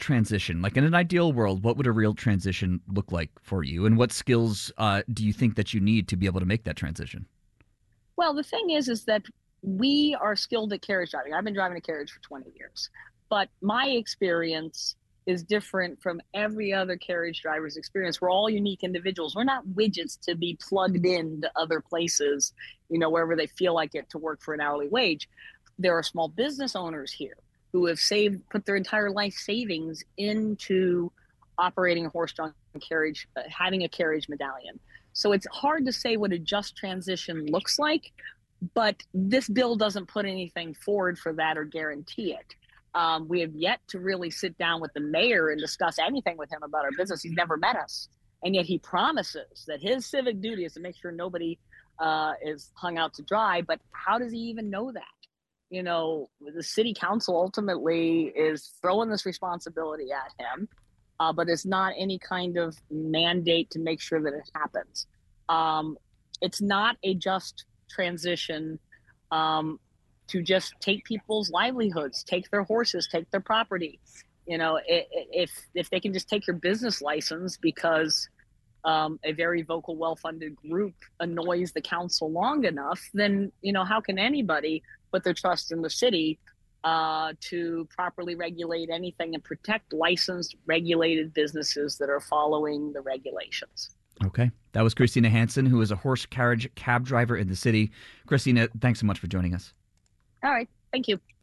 transition? Like in an ideal world, what would a real transition look like for you? And what skills do you think that you need to be able to make that transition? Well, the thing is that we are skilled at carriage driving. I've been driving a carriage for 20 years, but my experience is different from every other carriage driver's experience. We're all unique individuals. We're not widgets to be plugged into other places, wherever they feel like it to work for an hourly wage. There are small business owners here who have put their entire life savings into operating a horse-drawn carriage, having a carriage medallion. So it's hard to say what a just transition looks like, but this bill doesn't put anything forward for that or guarantee it. We have yet to really sit down with the mayor and discuss anything with him about our business. He's never met us. And yet he promises that his civic duty is to make sure nobody is hung out to dry. But how does he even know that? The city council ultimately is throwing this responsibility at him, but it's not any kind of mandate to make sure that it happens. It's not a just transition to just take people's livelihoods, take their horses, take their property. If they can just take your business license because a very vocal, well-funded group annoys the council long enough, then how can anybody put their trust in the city to properly regulate anything and protect licensed, regulated businesses that are following the regulations? Okay. That was Christina Hansen, who is a horse carriage cab driver in the city. Christina, thanks so much for joining us. All right. Thank you.